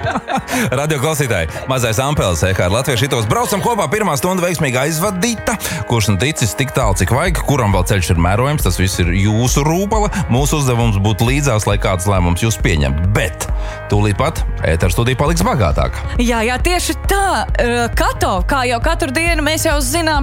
Radio klausītāji, mazais Ampels, ar Latviešu hitos braucam kopā, pirmā stunda veiksmīgi aizvadīta. Kurš nu ticis tik tālu, cik vajag, kuram vēl ceļš ir mērojams, tas viss ir jūsu rūpala. Mūsu uzdevums būtu līdzās, lai kāds lēmums jūs pieņemt. Bet tūlīt pat ētera studija paliks bagātāk. Jā, tieši tā. Kato, kā jau katru dienu mēs jau zinām